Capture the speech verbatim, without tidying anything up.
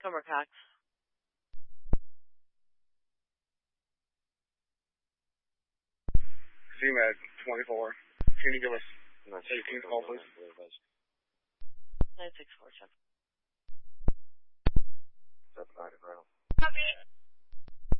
Summer Cox. C M A D twenty-four. Can you give us eighteen call, please? nine six four seven. Seven nine, right. Copy.